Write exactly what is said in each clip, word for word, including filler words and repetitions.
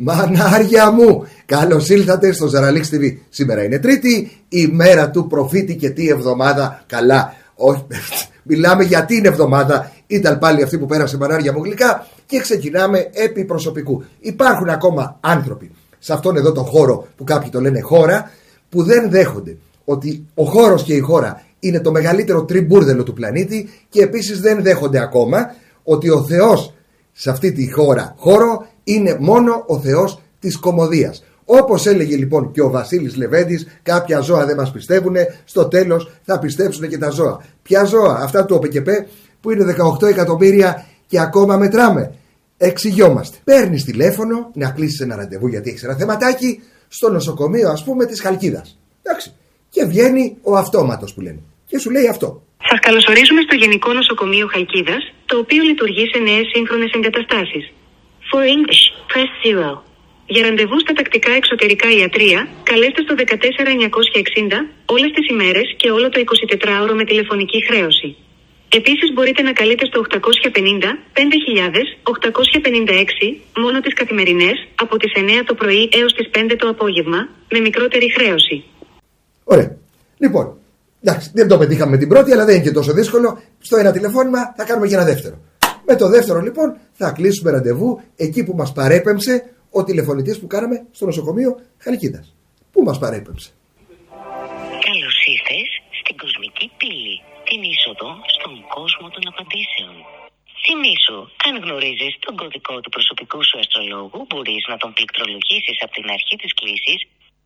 Μανάρια μου, καλώς ήλθατε στο Ζαραλίξ τι βι. Σήμερα είναι Τρίτη, η μέρα του προφήτη και τι εβδομάδα. Καλά, όχι, μιλάμε για την εβδομάδα. Ήταν πάλι αυτή που πέρασε, μανάρια μου γλυκά. Και ξεκινάμε επί προσωπικού. Υπάρχουν ακόμα άνθρωποι σε αυτόν εδώ το χώρο που κάποιοι το λένε χώρα, που δεν δέχονται ότι ο χώρος και η χώρα είναι το μεγαλύτερο τριμπούρδελο του πλανήτη, και επίσης δεν δέχονται ακόμα ότι ο Θεός σε αυτή τη χώρα χώρο είναι μόνο ο Θεός της κωμωδίας. Όπως έλεγε λοιπόν και ο Βασίλης Λεβέντης, κάποια ζώα δεν μας πιστεύουν, στο τέλος θα πιστέψουν και τα ζώα. Ποια ζώα? Αυτά του ΟΠΕΚΕΠΕ που είναι δεκαοκτώ εκατομμύρια και ακόμα μετράμε. Εξηγιόμαστε. Παίρνεις τηλέφωνο να κλείσεις ένα ραντεβού γιατί έχεις ένα θεματάκι στο νοσοκομείο, ας πούμε, της Χαλκίδας. Εντάξει. Και βγαίνει ο αυτόματος που λένε και σου λέει αυτό. Σας καλωσορίζουμε στο Γενικό Νοσοκομείο Χαλκίδας, το οποίο λειτουργεί σε νέες σύγχρονες εγκαταστάσεις. For English, press zero. Για ραντεβού στα τακτικά εξωτερικά ιατρεία, καλέστε στο δεκατέσσερα εννιακόσια εξήντα όλες τις ημέρες και όλο το εικοσιτετράωρο με τηλεφωνική χρέωση. Επίσης μπορείτε να καλείτε στο οκτακόσια πενήντα πέντε χιλιάδες οκτακόσια πενήντα έξι μόνο τις καθημερινές από τις εννιά το πρωί έως τις πέντε το απόγευμα με μικρότερη χρέωση. Ωραία. Λοιπόν, εντάξει, δεν το πετύχαμε με την πρώτη, αλλά δεν είναι και τόσο δύσκολο. Στο ένα τηλεφώνημα θα κάνουμε και ένα δεύτερο. Με το δεύτερο λοιπόν θα κλείσουμε ραντεβού εκεί που μας παρέπεμψε ο τηλεφωνητής που κάναμε στο νοσοκομείο Χαλκίδας. Πού μας παρέπεμψε? Καλώς ήρθες στην κοσμική πύλη, την είσοδο στον κόσμο των απαντήσεων. Θυμήσου, αν γνωρίζεις τον κωδικό του προσωπικού σου αστρολόγου, μπορείς να τον πληκτρολογήσεις από την αρχή της κλήσης.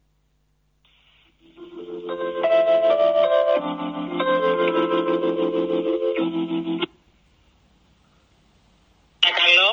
Παρακαλώ.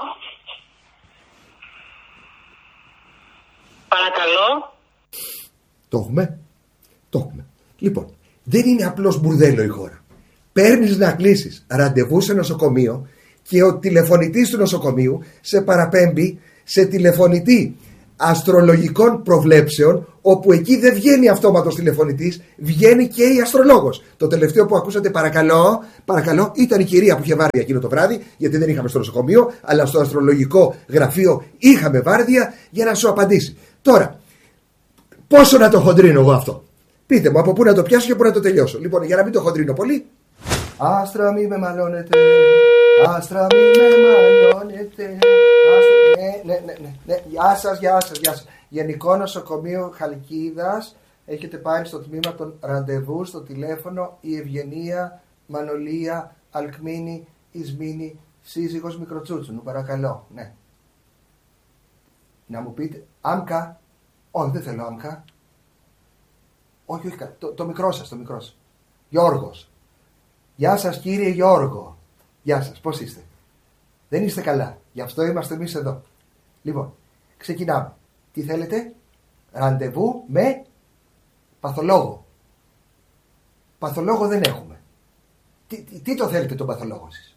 Παρακαλώ. Το έχουμε. Το έχουμε. Λοιπόν, δεν είναι απλώς μπουρδέλο η χώρα. Παίρνεις να κλείσεις ραντεβού σε νοσοκομείο και ο τηλεφωνητής του νοσοκομείου σε παραπέμπει σε τηλεφωνητή αστρολογικών προβλέψεων, όπου εκεί δεν βγαίνει αυτόματος τηλεφωνητής, βγαίνει και η αστρολόγος. Το τελευταίο που ακούσατε, παρακαλώ, παρακαλώ, ήταν η κυρία που είχε βάρδια εκείνο το βράδυ, γιατί δεν είχαμε στο νοσοκομείο, αλλά στο αστρολογικό γραφείο είχαμε βάρδια για να σου απαντήσει. Τώρα, πόσο να το χοντρίνω εγώ αυτό? Πείτε μου από πού να το πιάσω και πού να το τελειώσω. Λοιπόν, για να μην το χοντρίνω πολύ. Άστρα μη με μαλώνετε, άστρα μη με μαλώνετε. Ναι, ναι, ναι, ναι, ναι. Γεια σας, γεια σας, γεια σας. Γενικό Νοσοκομείο Χαλκίδας. Έχετε πάει στο τμήμα των ραντεβού, στο τηλέφωνο η Ευγενία Μανολία Αλκμίνη Ισμίνη, σύζυγος Μικροτσούτσουνου. Παρακαλώ, ναι. Να μου πείτε, Άμκα. Όχι, δεν θέλω Άμκα. Όχι, όχι, το, το μικρό σας, το μικρό σας. Γιώργος. Γεια σας κύριε Γιώργο. Γεια σας, πώς είστε? Δεν είστε καλά, γι' αυτό είμαστε εμείς εδώ. Λοιπόν, ξεκινάμε. Τι θέλετε? Ραντεβού με παθολόγο. Παθολόγο δεν έχουμε. Τι, τι, τι το θέλετε τον παθολόγο σας?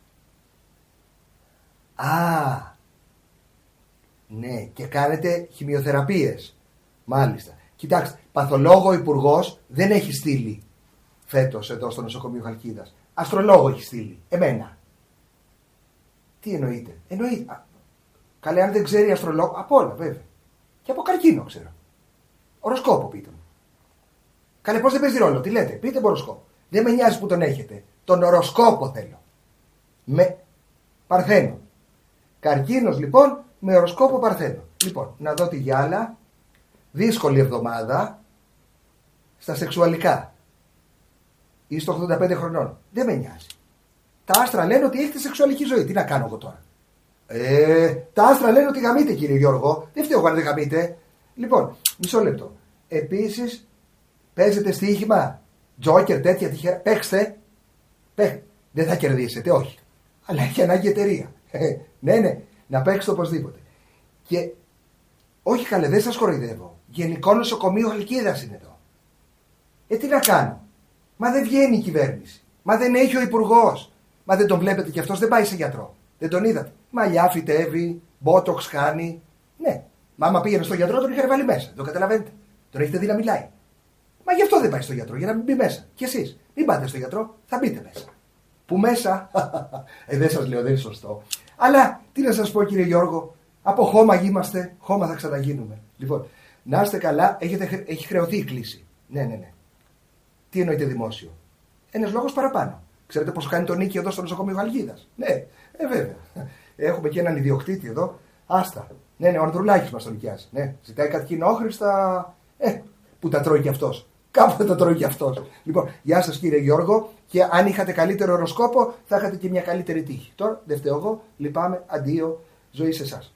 Α, ναι, και κάνετε χημειοθεραπείες. Μάλιστα. Κοιτάξτε, παθολόγο υπουργός δεν έχει στείλει φέτος εδώ στο νοσοκομείο Χαλκίδας. Αστρολόγο έχει στείλει. Εμένα. Τι εννοείτε? Εννοείται. Α, καλέ, αν δεν ξέρει αστρολόγο, από όλα βέβαια. Και από καρκίνο ξέρω. Οροσκόπο πείτε μου. Καλέ, πώς δεν παίζει ρόλο? Τι λέτε? Πείτε μου οροσκόπο. Δεν με νοιάζει που τον έχετε. Τον οροσκόπο θέλω. Με Παρθένο. Καρκίνος λοιπόν με οροσκόπο Παρθένο. Λοιπόν, να δω τη γυάλα. Δύσκολη εβδομάδα στα σεξουαλικά. Είστε ογδόντα πέντε χρονών. Δεν με νοιάζει. Τα άστρα λένε ότι έχετε σεξουαλική ζωή. Τι να κάνω εγώ τώρα? Ε, τα άστρα λένε ότι γαμείτε κύριε Γιώργο. Δεν φταίω αν δεν γαμείτε. Λοιπόν, μισό λεπτό. Επίσης, παίζετε στοίχημα. Τζόκερ, τέτοια τυχαία. Παίξτε. Παίξτε. Δεν θα κερδίσετε, όχι. Αλλά έχει ανάγκη εταιρεία. Ναι, ναι. Να παίξετε οπωσδήποτε. Και όχι καλέ, δεν σας κοροϊδεύω. Γενικό Νοσοκομείο Χαλκίδας είναι εδώ. Ε, τι να κάνω? Μα δεν βγαίνει η κυβέρνηση. Μα δεν έχει ο υπουργός. Μα δεν τον βλέπετε κι αυτός δεν πάει σε γιατρό. Δεν τον είδατε? Μαλλιά φυτεύει, μπότοξ κάνει. Ναι. Μα άμα πήγαινε στο γιατρό τον είχαν βάλει μέσα. Το καταλαβαίνετε? Τον έχετε δει να μιλάει. Μα γι' αυτό δεν πάει στο γιατρό, για να μην μπει μέσα. Κι εσείς μην πάτε στο γιατρό, θα μπείτε μέσα. Που μέσα? ε, δεν σας λέω, δεν είναι σωστό. Αλλά τι να σας πω κύριε Γιώργο, Από χώμα είμαστε, χώμα θα ξαναγίνουμε. Λοιπόν, να είστε καλά, έχετε, έχει χρεωθεί η κλίση. Ναι, ναι, ναι. Τι εννοείται δημόσιο? Ένας λόγος παραπάνω. Ξέρετε πόσο κάνει το νίκη εδώ στο νοσοκομείο Χαλκίδας? Ναι, ε, βέβαια. Έχουμε και έναν ιδιοκτήτη εδώ. Άστα. Ναι, ναι, ο Ανδρουλάκης μας τον νοικιάζει. Ναι, ζητάει κάτι κοινόχρηστα. Ε, που τα τρώει κι αυτός. Κάπου τα τρώει κι αυτός. Λοιπόν, γεια σας κύριε Γιώργο. Και αν είχατε καλύτερο οροσκόπο, θα είχατε και μια καλύτερη τύχη. Τώρα δεν φταίω εγώ. Λυπάμαι. Αντίο. Ζωή σε εσάς.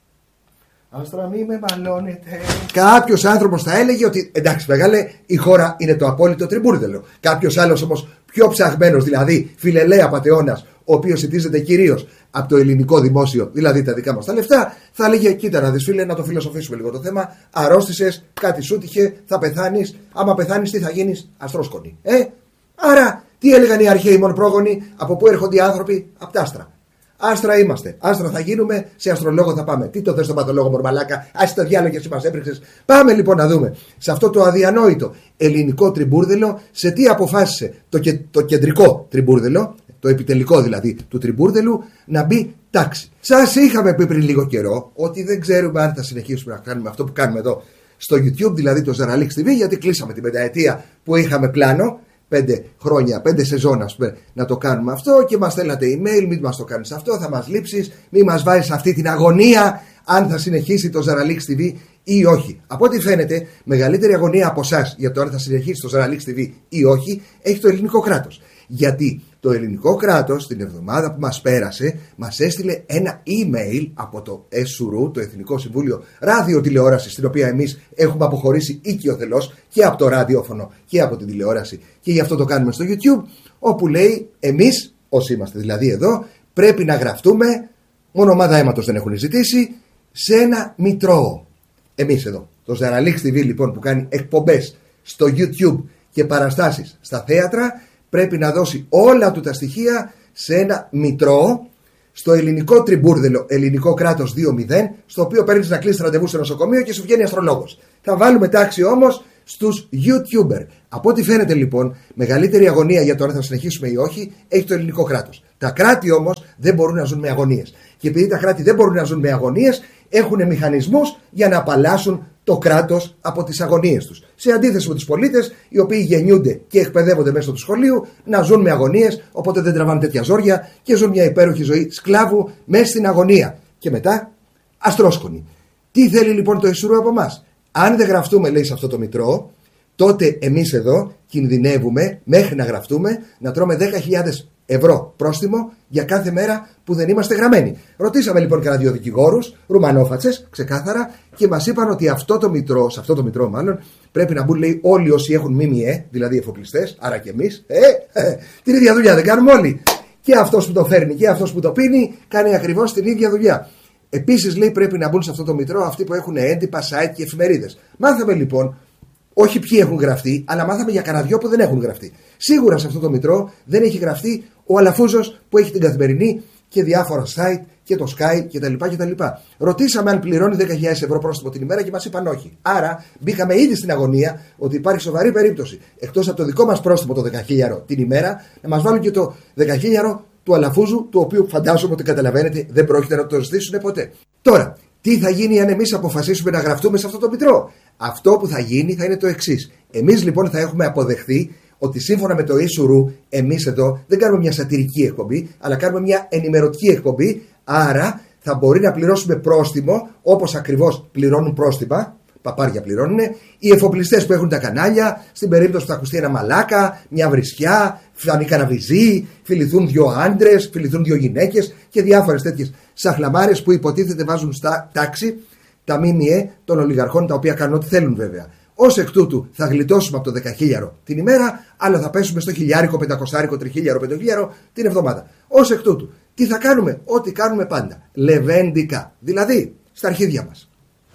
Άστρα μη με μαλώνετε. Κάποιος άνθρωπος θα έλεγε ότι εντάξει μεγάλε, η χώρα είναι το απόλυτο τριμπούρδελο. Κάποιος άλλος όμως πιο ψαγμένος, δηλαδή φιλελέα απατεώνας, ο οποίος συντίζεται κυρίως από το ελληνικό δημόσιο, δηλαδή τα δικά μας τα λεφτά, θα έλεγε κοίτα να δεις φίλε, να το φιλοσοφήσουμε λίγο το θέμα. Αρρώστησες, κάτι σου τύχε, θα πεθάνεις. Άμα πεθάνεις, τι θα γίνεις? Αστρόσκονη. Ε, άρα τι έλεγαν οι αρχαίοι μονοπρόγονοι? Από πού έρχονται οι άνθρωποι? Από τα άστρα. Άστρα είμαστε. Άστρα θα γίνουμε, σε αστρολόγο θα πάμε. Τι το θες τον πατολόγο, μορμαλάκα? Άσε το διάλογο και εσύ μας έπρεξες. Πάμε λοιπόν να δούμε σε αυτό το αδιανόητο ελληνικό τριμπούρδελο, σε τι αποφάσισε το, και, το κεντρικό τριμπούρδελο, το επιτελικό δηλαδή του τριμπούρδελου, να μπει τάξη. Σας είχαμε πει πριν λίγο καιρό ότι δεν ξέρουμε αν θα συνεχίσουμε να κάνουμε αυτό που κάνουμε εδώ στο YouTube, δηλαδή το Zeralix τι βι, γιατί κλείσαμε την πενταετία που είχαμε πλάνο. Πέντε χρόνια, πέντε σεζόν, ας πούμε, να το κάνουμε αυτό και μας στέλνατε email, μην μας το κάνεις αυτό, θα μας λείψεις, μην μας βάζεις αυτή την αγωνία αν θα συνεχίσει το Zeralix τι βι ή όχι. Από ό,τι φαίνεται, μεγαλύτερη αγωνία από εσάς για το αν θα συνεχίσει το Zeralix τι βι ή όχι έχει το ελληνικό κράτος. Γιατί το ελληνικό κράτος την εβδομάδα που μας πέρασε μας έστειλε ένα email από το ΕΣΟΥΡΟΥ, το Εθνικό Συμβούλιο Ραδιοτηλεόρασης, στην οποία εμείς έχουμε αποχωρήσει οικειοθελώς και από το ραδιόφωνο και από την τηλεόραση και γι' αυτό το κάνουμε στο YouTube, όπου λέει εμείς, όσοι είμαστε δηλαδή εδώ, πρέπει να γραφτούμε, μόνο ομάδα αίματος δεν έχουν ζητήσει, σε ένα μητρό. Εμείς εδώ, το Zeralix τι βι λοιπόν που κάνει εκπομπές στο YouTube και παραστάσεις στα θέατρα, πρέπει να δώσει όλα του τα στοιχεία σε ένα μητρό στο ελληνικό τριμπούρδελο, ελληνικό κράτος δύο μηδέν, στο οποίο παίρνεις να κλείσεις ραντεβού στο νοσοκομείο και σου βγαίνει αστρολόγος. Θα βάλουμε τάξη όμως στους YouTuber. Από ό,τι φαίνεται λοιπόν, μεγαλύτερη αγωνία για το αν θα συνεχίσουμε ή όχι έχει το ελληνικό κράτος. Τα κράτη όμως δεν μπορούν να ζουν με αγωνίες. Και επειδή τα κράτη δεν μπορούν να ζουν με αγωνίες, έχουν μηχανισμούς για να απαλλάσσουν το κράτος από τις αγωνίες τους. Σε αντίθεση με τους πολίτες, οι οποίοι γεννιούνται και εκπαιδεύονται μέσω του σχολείου, να ζουν με αγωνίες, οπότε δεν τραβάνε τέτοια ζόρια και ζουν μια υπέροχη ζωή σκλάβου μέσα στην αγωνία. Και μετά, αστρόσκονοι. Τι θέλει λοιπόν το ΕΣΟΥΡΟΥ από εμάς? Αν δεν γραφτούμε, λέει, σε αυτό το μητρό, τότε εμείς εδώ κινδυνεύουμε μέχρι να γραφτούμε να τρώμε δέκα χιλιάδες ευρώ πρόστιμο για κάθε μέρα που δεν είμαστε γραμμένοι. Ρωτήσαμε λοιπόν κανένα δύο δικηγόρους, ρουμανόφατσες, ξεκάθαρα, και μας είπαν ότι αυτό το μητρό, σε αυτό το μητρό μάλλον, πρέπει να μπουν, λέει, όλοι όσοι έχουν ΜΜΕ, δηλαδή εφοπλιστές, άρα και εμείς. Ε, ε, την ίδια δουλειά δεν κάνουμε όλοι. Και αυτός που το φέρνει και αυτός που το πίνει κάνει ακριβώς την ίδια δουλειά. Επίσης, λέει, πρέπει να μπουν σε αυτό το μητρό αυτοί που έχουν έντυπα, site και εφημερίδες. Μάθαμε λοιπόν. Όχι ποιοι έχουν γραφτεί, αλλά μάθαμε για κανένα δυο που δεν έχουν γραφτεί. Σίγουρα σε αυτό το μητρό δεν έχει γραφτεί ο Αλαφούζος που έχει την Καθημερινή και διάφορα site και το Sky κτλ. κτλ. Ρωτήσαμε αν πληρώνει δέκα χιλιάδες ευρώ πρόστιμο την ημέρα και μας είπαν όχι. Άρα μπήκαμε ήδη στην αγωνία ότι υπάρχει σοβαρή περίπτωση, εκτός από το δικό μας πρόστιμο το δέκα χιλιάδες την ημέρα, να μας βάλουν και το δέκα χιλιάδες του Αλαφούζου, του οποίου φαντάζομαι ότι καταλαβαίνετε δεν πρόκειται να το ζητήσουν ποτέ. Τώρα, τι θα γίνει αν εμείς αποφασίσουμε να γραφτούμε σε αυτό το μητρό? Αυτό που θα γίνει θα είναι το εξής. Εμείς λοιπόν θα έχουμε αποδεχθεί ότι σύμφωνα με το ΕΣΟΥΡΟΥ, εμείς εδώ δεν κάνουμε μια σατυρική εκπομπή, αλλά κάνουμε μια ενημερωτική εκπομπή. Άρα θα μπορεί να πληρώσουμε πρόστιμο, όπως ακριβώς πληρώνουν πρόστιμα, παπάρια πληρώνουν, οι εφοπλιστές που έχουν τα κανάλια, στην περίπτωση που θα ακουστεί ένα μαλάκα, μια βρισιά, φανεί κανένα βυζί, φιληθούν δύο άντρες, φιληθούν δύο γυναίκες και διάφορες τέτοιες σαχλαμάρες που υποτίθεται βάζουν στα τάξη τα ΜΜΕ των ολιγαρχών, τα οποία κάνουν ό,τι θέλουν βέβαια. Ως εκ τούτου θα γλιτώσουμε από το δεκαχίλιαρο την ημέρα, αλλά θα πέσουμε στο χιλιάρικο, πεντακοσάρικο, τριχίλιαρο, πεντοχίλιαρο την εβδομάδα. Ως εκ τούτου, τι θα κάνουμε? Ό,τι κάνουμε πάντα. Λεβέντικα. Δηλαδή, στα αρχίδια μας.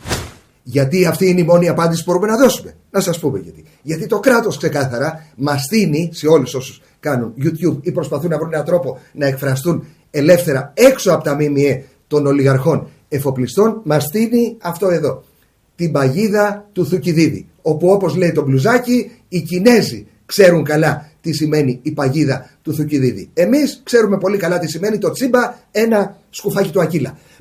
Γιατί αυτή είναι η μόνη απάντηση που μπορούμε να δώσουμε. Να σας πούμε γιατί. Γιατί το κράτος ξεκάθαρα μας στείνει σε όλους όσους κάνουν YouTube ή προσπαθούν να βρουν έναν τρόπο να εκφραστούν ελεύθερα έξω από τα ΜΜΕ των ολιγαρχών εφοπλιστών, μας στείνει αυτό εδώ. Την παγίδα του Θουκυδίδη. Όπου, όπως λέει το μπλουζάκι, οι Κινέζοι ξέρουν καλά τι σημαίνει η παγίδα του Θουκυδίδη. Εμείς ξέρουμε πολύ καλά τι σημαίνει το τσίμπα, ένα σκουφάκι του Ακύλα.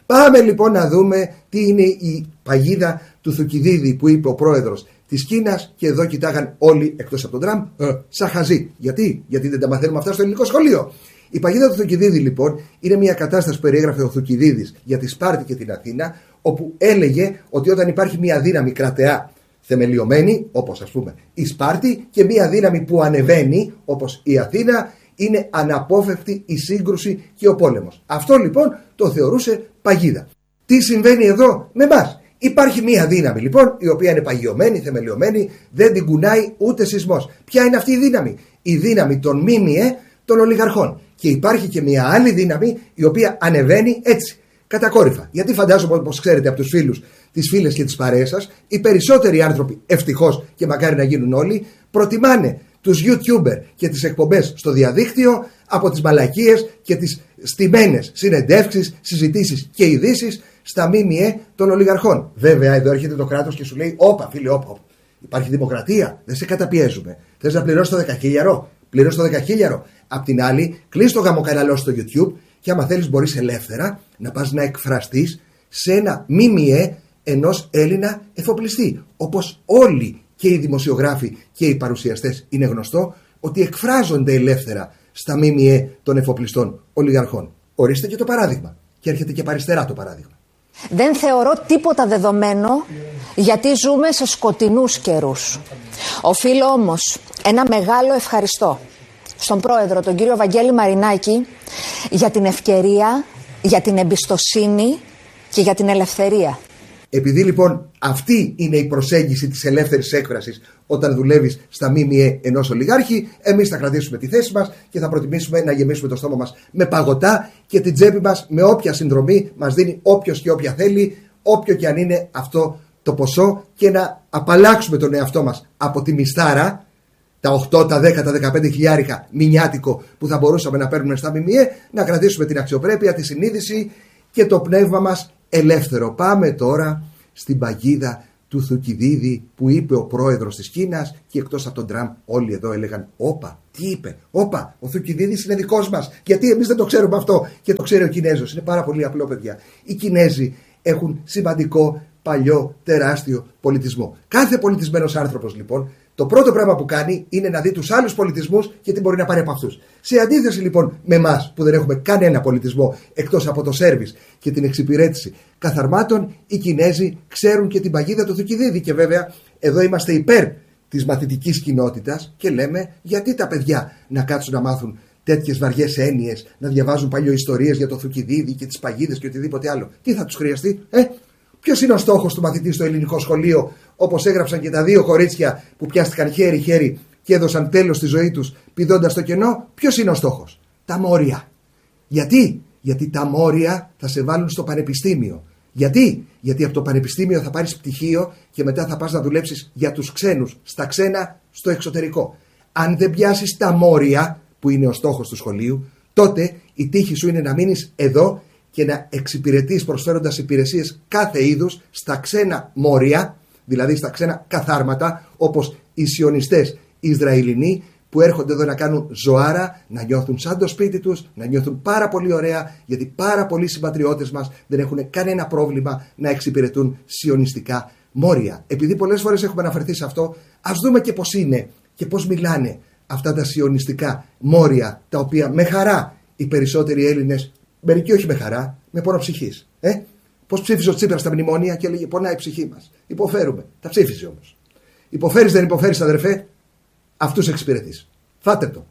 Πάμε λοιπόν να δούμε τι είναι η παγίδα του Θουκυδίδη που είπε ο πρόεδρος της Κίνας, και εδώ κοιτάγαν όλοι εκτός από τον Τραμπ ε, σαν χαζί. Γιατί? Γιατί δεν τα μαθαίνουμε αυτά στο ελληνικό σχολείο. Η παγίδα του Θουκυδίδη λοιπόν είναι μια κατάσταση που περιέγραφε ο Θουκυδίδης για τη Σπάρτη και την Αθήνα, όπου έλεγε ότι όταν υπάρχει μια δύναμη κρατεά θεμελιωμένη, όπως ας πούμε η Σπάρτη, και μια δύναμη που ανεβαίνει, όπως η Αθήνα, είναι αναπόφευκτη η σύγκρουση και ο πόλεμος. Αυτό λοιπόν το θεωρούσε παγίδα. Τι συμβαίνει εδώ με εμάς? Υπάρχει μια δύναμη λοιπόν η οποία είναι παγιωμένη, θεμελιωμένη, δεν την κουνάει ούτε σεισμός. Ποια είναι αυτή η δύναμη? Η δύναμη των ΜΜΕ, των ολιγαρχών. Και υπάρχει και μια άλλη δύναμη η οποία ανεβαίνει έτσι, κατακόρυφα. Γιατί φαντάζομαι, όπως ξέρετε από τους φίλους, τις φίλες και τις παρέες σας, οι περισσότεροι άνθρωποι, ευτυχώς και μακάρι να γίνουν όλοι, προτιμάνε τους YouTuber και τις εκπομπές στο διαδίκτυο από τις μαλακίες και τις στημένες συνεντεύξεις, συζητήσεις και ειδήσεις στα ΜΜΕ των ολιγαρχών. Βέβαια, εδώ έρχεται το κράτος και σου λέει: όπα, φίλε, όπα, υπάρχει δημοκρατία, δεν σε καταπιέζουμε. Θες να πληρώσεις το δεκαχίλιαρο? Πληρώσεις το δεκαχίλιαρο. Απ' την άλλη, κλείς το γαμοκαναλό στο YouTube και άμα θέλεις μπορείς ελεύθερα να πας να εκφραστείς σε ένα ΜΜΕ ενός Έλληνα εφοπλιστή. Όπως όλοι και οι δημοσιογράφοι και οι παρουσιαστές είναι γνωστό ότι εκφράζονται ελεύθερα στα ΜΜΕ των εφοπλιστών ολιγαρχών. Ορίστε και το παράδειγμα. Και έρχεται και παριστερά το παράδειγμα. Δεν θεωρώ τίποτα δεδομένο, γιατί ζούμε σε σκοτεινούς καιρούς. Οφείλω όμως ένα μεγάλο ευχαριστώ στον πρόεδρο, τον κύριο Βαγγέλη Μαρινάκη, για την ευκαιρία, για την εμπιστοσύνη και για την ελευθερία. Επειδή λοιπόν αυτή είναι η προσέγγιση της ελεύθερης έκφρασης όταν δουλεύεις στα ΜΜΕ ενός ολιγάρχη, εμείς θα κρατήσουμε τη θέση μας και θα προτιμήσουμε να γεμίσουμε το στόμα μας με παγωτά και την τσέπη μας με όποια συνδρομή μας δίνει όποιος και όποια θέλει, όποιο και αν είναι αυτό το ποσό, και να απαλλάξουμε τον εαυτό μας από τη μισθάρα, τα οκτώ, τα δέκα, τα δεκαπέντε χιλιάρικα μηνιάτικο που θα μπορούσαμε να παίρνουμε στα ΜΜΕ, να κρατήσουμε την αξιοπρέπεια, τη συνείδηση και το πνεύμα μας ελεύθερο. Πάμε τώρα στην παγίδα του Θουκυδίδη που είπε ο πρόεδρος της Κίνας, και εκτός από τον Τραμπ όλοι εδώ έλεγαν: όπα, τι είπε? Όπα, ο Θουκυδίδης είναι δικός μας. Γιατί εμείς δεν το ξέρουμε αυτό και το ξέρει ο Κινέζος? Είναι πάρα πολύ απλό, παιδιά. Οι Κινέζοι έχουν σημαντικό, παλιό, τεράστιο πολιτισμό. Κάθε πολιτισμένος άνθρωπος λοιπόν, το πρώτο πράγμα που κάνει είναι να δει τους άλλους πολιτισμούς και τι μπορεί να πάρει από αυτούς. Σε αντίθεση λοιπόν με εμάς που δεν έχουμε κανένα πολιτισμό εκτός από το σέρβις και την εξυπηρέτηση καθαρμάτων, οι Κινέζοι ξέρουν και την παγίδα του Θουκυδίδη. Και βέβαια εδώ είμαστε υπέρ της μαθητικής κοινότητας και λέμε: γιατί τα παιδιά να κάτσουν να μάθουν τέτοιες βαριές έννοιες, να διαβάζουν παλιοϊστορίες για το Θουκυδίδη και τις παγίδες και οτιδήποτε άλλο? Τι θα τους χρειαστεί, ε? Ποιος είναι ο στόχος του μαθητή στο ελληνικό σχολείο, όπως έγραψαν και τα δύο κορίτσια που πιάστηκαν χέρι-χέρι και έδωσαν τέλος στη ζωή τους πηδώντας το κενό? Ποιος είναι ο στόχος? Τα μόρια. Γιατί? Γιατί τα μόρια θα σε βάλουν στο πανεπιστήμιο. Γιατί? Γιατί από το πανεπιστήμιο θα πάρεις πτυχίο και μετά θα πας να δουλέψεις για τους ξένους, στα ξένα, στο εξωτερικό. Αν δεν πιάσεις τα μόρια, που είναι ο στόχος του σχολείου, τότε η τύχη σου είναι να μείνεις εδώ και να εξυπηρετείς προσφέροντας υπηρεσίες κάθε είδους στα ξένα μόρια, δηλαδή στα ξένα καθάρματα, όπως οι σιωνιστές Ισραηλινοί που έρχονται εδώ να κάνουν ζωάρα, να νιώθουν σαν το σπίτι τους, να νιώθουν πάρα πολύ ωραία, γιατί πάρα πολλοί συμπατριώτες μας δεν έχουν κανένα πρόβλημα να εξυπηρετούν σιωνιστικά μόρια. Επειδή πολλές φορές έχουμε αναφερθεί σε αυτό, ας δούμε και πώς είναι και πώς μιλάνε αυτά τα σιωνιστικά μόρια, τα οποία με χαρά οι περισσότεροι Έλληνες, μερικοί όχι με χαρά, με πόνο ψυχής. Ε? Πώς ψήφιζε ο Τσίπρας στα μνημόνια και έλεγε: πονάει η ψυχή μας. Υποφέρουμε. Τα ψήφιζε όμως. Υποφέρεις, δεν υποφέρεις, αδερφέ? Αυτούς εξυπηρετείς. Φάτε το.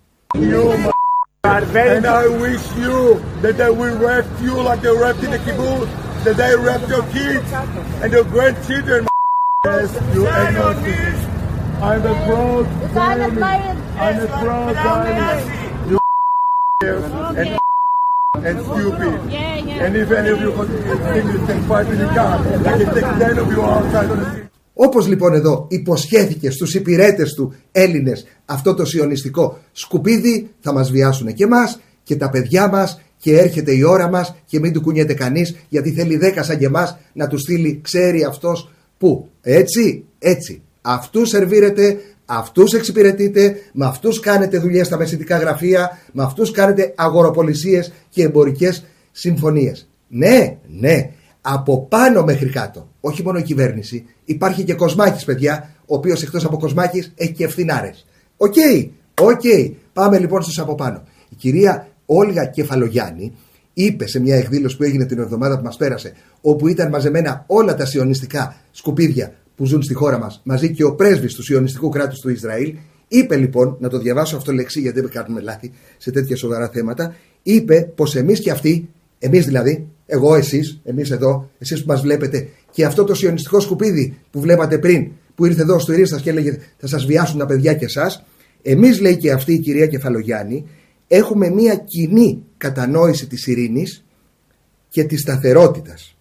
And I wish you that they will rap you like they rapped in the kibbutz, that they rap your kids and your grandchildren. Yes, you agnostic. I'm a proud Zionist. I'm a proud Zionist. You and and stupid. And if any of you think you can fight with the gun, I can take ten of you outside on the street. Όπως λοιπόν εδώ υποσχέθηκε στους υπηρέτες του Έλληνες αυτό το σιωνιστικό σκουπίδι, θα μας βιάσουν και εμάς και τα παιδιά μας, και έρχεται η ώρα μας και μην του κουνιέται κανείς, γιατί θέλει δέκα σαν και εμάς να του στείλει, ξέρει αυτός που. Έτσι, έτσι. Αυτούς σερβίρετε, αυτούς εξυπηρετείτε, με αυτούς κάνετε δουλειές στα μεσητικά γραφεία, με αυτούς κάνετε αγοροπολισίες και εμπορικές συμφωνίες. Ναι, ναι. Από πάνω μέχρι κάτω. Όχι μόνο η κυβέρνηση. Υπάρχει και Κοσμάκης, παιδιά, ο οποίος εκτός από Κοσμάκης έχει και ευθυνάρες. Οκ, okay, οκ. Okay. Πάμε λοιπόν στους από πάνω. Η κυρία Όλγα Κεφαλογιάννη είπε σε μια εκδήλωση που έγινε την εβδομάδα που μας πέρασε, όπου ήταν μαζεμένα όλα τα σιωνιστικά σκουπίδια που ζουν στη χώρα μας, μαζί και ο πρέσβης του σιωνιστικού κράτους του Ισραήλ, είπε λοιπόν, να το διαβάσω αυτό λεξί γιατί δεν κάνουμε λάθη σε τέτοια σοβαρά θέματα, είπε πως εμείς και αυτοί, εμείς δηλαδή, εγώ, εσείς, εμείς εδώ, εσείς που μας βλέπετε, και αυτό το σιωνιστικό σκουπίδι που βλέπατε πριν, που ήρθε εδώ στο Ειρήνη και έλεγε θα σας βιάσουν τα παιδιά και εσάς, εμείς, λέει και αυτή η κυρία Κεφαλογιάννη, έχουμε μια κοινή κατανόηση της ειρήνης και της σταθερότητας.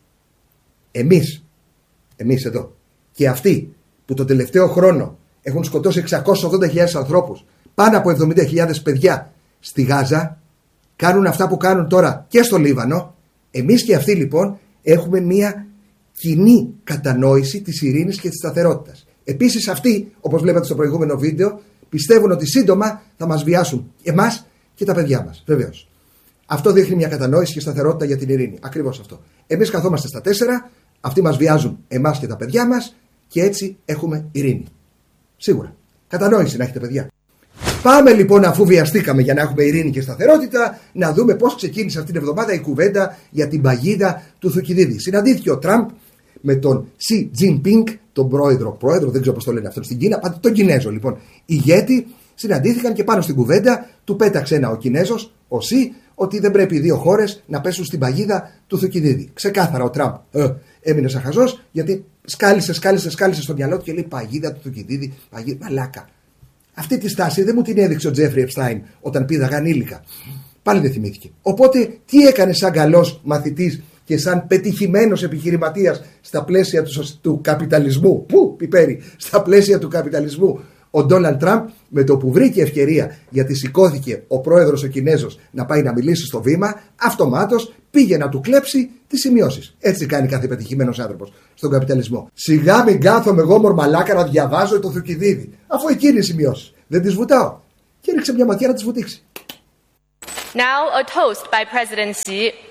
Εμείς, εμείς εδώ, και αυτοί που το τελευταίο χρόνο έχουν σκοτώσει εξακόσιες ογδόντα χιλιάδες ανθρώπους, πάνω από εβδομήντα χιλιάδες παιδιά στη Γάζα, κάνουν αυτά που κάνουν τώρα και στο Λίβανο. Εμείς και αυτοί λοιπόν έχουμε μια κοινή κατανόηση της ειρήνης και της σταθερότητας. Επίσης αυτοί, όπως βλέπατε στο προηγούμενο βίντεο, πιστεύουν ότι σύντομα θα μας βιάσουν εμάς και τα παιδιά μας. Βεβαίως. Αυτό δείχνει μια κατανόηση και σταθερότητα για την ειρήνη. Ακριβώς αυτό. Εμείς καθόμαστε στα τέσσερα, αυτοί μας βιάζουν εμάς και τα παιδιά μας και έτσι έχουμε ειρήνη. Σίγουρα. Κατανόηση να έχετε, παιδιά. Πάμε λοιπόν, αφού βιαστήκαμε για να έχουμε ειρήνη και σταθερότητα, να δούμε πώς ξεκίνησε αυτήν την εβδομάδα η κουβέντα για την παγίδα του Θουκυδίδη. Συναντήθηκε ο Τραμπ με τον Σι Τζινπίνγκ, τον πρόεδρο, πρόεδρο, δεν ξέρω πώς το λένε αυτό στην Κίνα, πάντως τον Κινέζο λοιπόν, ηγέτη. Συναντήθηκαν και πάνω στην κουβέντα του πέταξε ένα ο Κινέζος, ο Σι, ότι δεν πρέπει οι δύο χώρες να πέσουν στην παγίδα του Θουκυδίδη. Ξεκάθαρα ο Τραμπ ε, έμεινε σαν χαζός, γιατί σκάλισε, σκάλισε, σκάλισε στο μυαλό του και λέει παγίδα του Θουκυδίδη, παγίδα, μαλάκα. Αυτή τη στάση δεν μου την έδειξε ο Τζέφρι Επστάιν όταν πήδαγαν ανήλικα. Πάλι δεν θυμήθηκε. Οπότε τι έκανε σαν καλός μαθητής και σαν πετυχημένος επιχειρηματίας στα πλαίσια του, του καπιταλισμού? Πού πιπέρι, στα πλαίσια του καπιταλισμού. Ο Ντόναλντ Τραμπ, με το που βρήκε ευκαιρία, γιατί σηκώθηκε ο πρόεδρος ο Κινέζος να πάει να μιλήσει στο βήμα, αυτομάτως πήγε να του κλέψει τις σημειώσεις. Έτσι κάνει κάθε πετυχημένος άνθρωπος στον καπιταλισμό. Σιγά μην κάθομαι εγώ μορμαλάκα να διαβάζω το Θουκυδίδη, αφού εκείνη οι σημειώσεις. Δεν τις βουτάω. Και έριξε μια ματιά να τις βουτήξει. Now a toast by President Xi